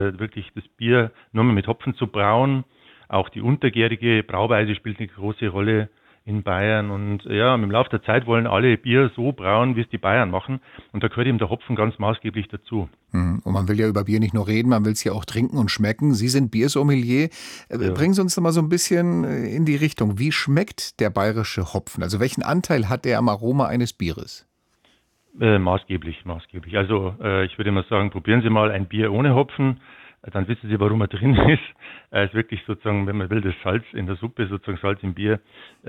wirklich das Bier nur mehr mit Hopfen zu brauen. Auch die untergärige Brauweise spielt eine große Rolle in Bayern. Und ja, im Laufe der Zeit wollen alle Bier so brauen, wie es die Bayern machen. Und da gehört eben der Hopfen ganz maßgeblich dazu. Und man will ja über Bier nicht nur reden, man will es ja auch trinken und schmecken. Sie sind Biersommelier. Ja. Bringen Sie uns doch mal so ein bisschen in die Richtung. Wie schmeckt der bayerische Hopfen? Also welchen Anteil hat der am Aroma eines Bieres? Maßgeblich, maßgeblich. Also ich würde mal sagen, probieren Sie mal ein Bier ohne Hopfen, dann wissen Sie, warum er drin ist. Es ist wirklich sozusagen, wenn man will, das Salz in der Suppe, sozusagen Salz im Bier.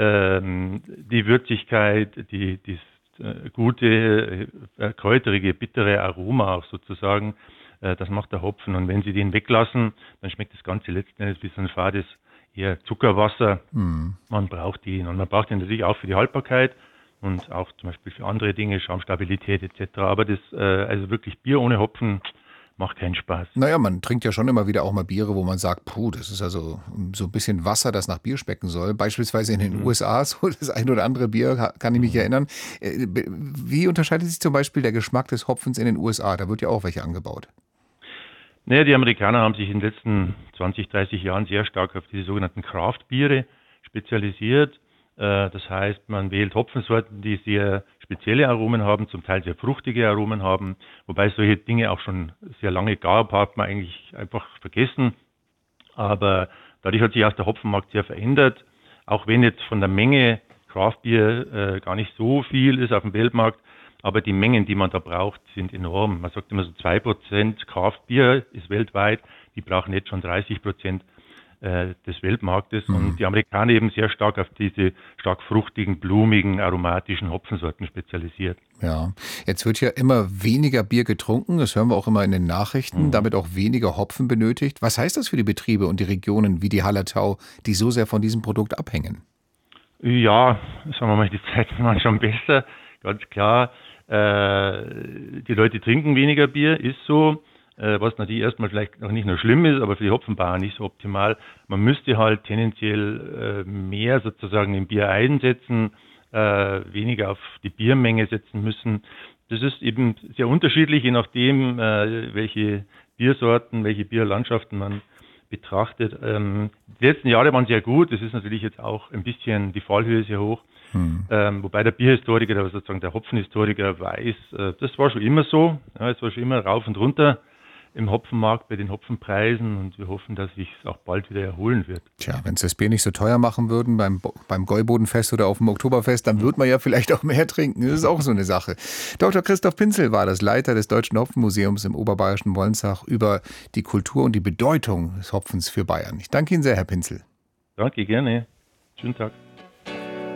Die Würzigkeit, das gute, kräuterige, bittere Aroma auch sozusagen, das macht der Hopfen. Und wenn Sie den weglassen, dann schmeckt das Ganze letzten Endes wie so ein fades, eher Zuckerwasser. Hm. Man braucht ihn. Und man braucht ihn natürlich auch für die Haltbarkeit und auch zum Beispiel für andere Dinge, Schaumstabilität etc. Aber also wirklich Bier ohne Hopfen macht keinen Spaß. Naja, man trinkt ja schon immer wieder auch mal Biere, wo man sagt, puh, das ist also so ein bisschen Wasser, das nach Bier schmecken soll. Beispielsweise in den Mhm. USA, so das ein oder andere Bier, kann ich mich Mhm. erinnern. Wie unterscheidet sich zum Beispiel der Geschmack des Hopfens in den USA? Da wird ja auch welche angebaut. Naja, die Amerikaner haben sich in den letzten 20, 30 Jahren sehr stark auf diese sogenannten Craft-Biere spezialisiert. Das heißt, man wählt Hopfensorten, die sehr spezielle Aromen haben, zum Teil sehr fruchtige Aromen haben, wobei solche Dinge auch schon sehr lange gab, hat man eigentlich einfach vergessen. Aber dadurch hat sich auch der Hopfenmarkt sehr verändert. Auch wenn jetzt von der Menge Craft Beer gar nicht so viel ist auf dem Weltmarkt, aber die Mengen, die man da braucht, sind enorm. Man sagt immer so 2% Craft Beer ist weltweit, die brauchen jetzt schon 30% des Weltmarktes Hm. und die Amerikaner eben sehr stark auf diese stark fruchtigen, blumigen, aromatischen Hopfensorten spezialisiert. Ja, jetzt wird ja immer weniger Bier getrunken, das hören wir auch immer in den Nachrichten, Mhm. damit auch weniger Hopfen benötigt. Was heißt das für die Betriebe und die Regionen wie die Hallertau, die so sehr von diesem Produkt abhängen? Ja, sagen wir mal, die Zeiten waren schon besser, ganz klar. Die Leute trinken weniger Bier, ist so, was natürlich erstmal vielleicht noch nicht nur schlimm ist, aber für die Hopfenbauern nicht so optimal. Man müsste halt tendenziell mehr sozusagen im Bier einsetzen, weniger auf die Biermenge setzen müssen. Das ist eben sehr unterschiedlich, je nachdem, welche Biersorten, welche Bierlandschaften man betrachtet. Die letzten Jahre waren sehr gut. Es ist natürlich jetzt auch ein bisschen, die Fallhöhe sehr hoch. Hm. Wobei der Bierhistoriker, oder sozusagen der Hopfenhistoriker weiß, das war schon immer so. Ja, es war schon immer rauf und runter im Hopfenmarkt bei den Hopfenpreisen und wir hoffen, dass sich es auch bald wieder erholen wird. Tja, wenn es das Bier nicht so teuer machen würden beim Gäubodenfest oder auf dem Oktoberfest, dann würde man ja vielleicht auch mehr trinken. Das ist auch so eine Sache. Dr. Christoph Pinzel war das, Leiter des Deutschen Hopfenmuseums im oberbayerischen Wolnzach, über die Kultur und die Bedeutung des Hopfens für Bayern. Ich danke Ihnen sehr, Herr Pinzel. Danke, gerne. Schönen Tag.